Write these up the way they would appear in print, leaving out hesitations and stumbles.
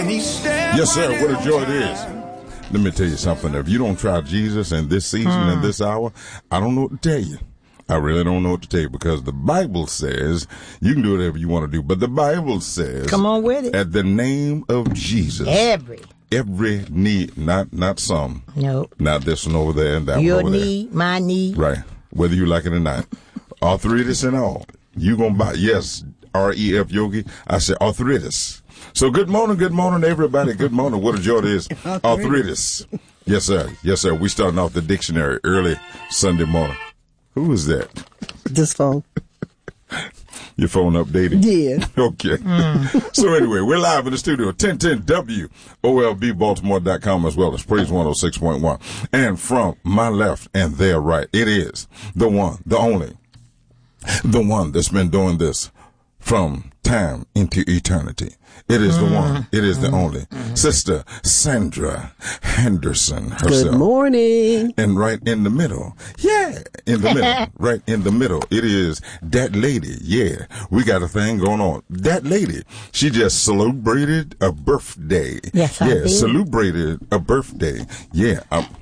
Yes, sir. What a joy it is. Let me tell you something. If you don't try Jesus in this season and this hour, I don't know what to tell you. I really don't know what to tell you, because the Bible says you can do whatever you want to do, but the Bible says, come on with it, at the name of Jesus, every knee, not some, nope, not this one over there and that your one over knee, there, my knee, right? Whether you like it or not, arthritis and all, you gonna buy. Yes, REF Yogi. I said arthritis. So good morning, everybody. Good morning. What a joy it is. Arthritis. Yes, sir. Yes, sir. We starting off the dictionary early Sunday morning. Who is that? This phone. Your phone updated? Yeah. Okay. So anyway, we're live in the studio, 1010 WOLBbaltimore.com, as well as Praise 106.1. And from my left and their right, it is the one, the only, the one that's been doing this from time into eternity. It is the one. It is the only. Sister Sandra Henderson herself. Good morning. And right in the middle. Yeah. In the middle. Right in the middle. It is that lady. Yeah. We got a thing going on. That lady. She just celebrated a birthday. Yes, I did. Celebrated a birthday. Yeah.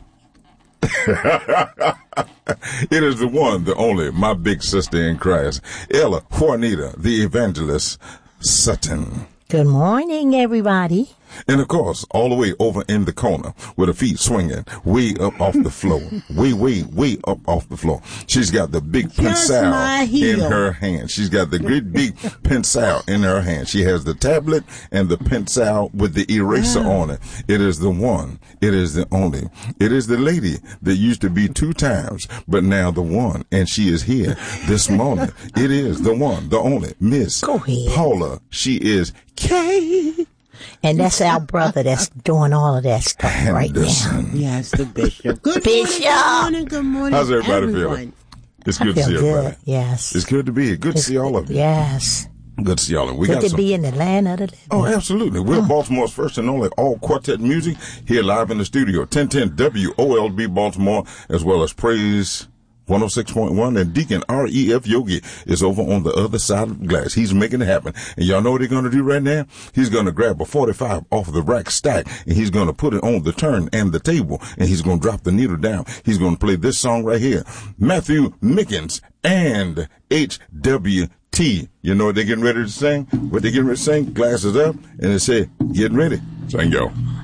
It is the one, the only, my big sister in Christ, Ella Juanita, the evangelist Sutton. Good morning, everybody. And of course, all the way over in the corner with her feet swinging way up off the floor. way up off the floor. She's got the big pencil in her hand. She's got the great big pencil in her hand. She has the tablet and the pencil with the eraser on it. It is the one. It is the only. It is the lady that used to be 2 times, but now the one. And she is here this morning. It is the one, the only, Miss Paula. She is K. And that's our brother that's doing all of that stuff Henderson. Right now. Yes, the bishop. Good morning, good morning. How's everybody feeling? It's good to see everybody. Yes. It's good to be here. Good to see all of you. Yes. Good to see all of you. Good to be in the land of the living. Oh, absolutely. We're Baltimore's first and only all quartet music here live in the studio. 1010 WOLB Baltimore, as well as Praise 106.1, and Deacon REF Yogi is over on the other side of the glass. He's making it happen. And y'all know what he's going to do right now? He's going to grab a 45 off of the rack stack, and he's going to put it on the turn and the table, and he's going to drop the needle down. He's going to play this song right here. Matthew Mickens and HWT. You know what they're getting ready to sing? What they're getting ready to sing? Glasses up, and they say, get ready. Sing, yo.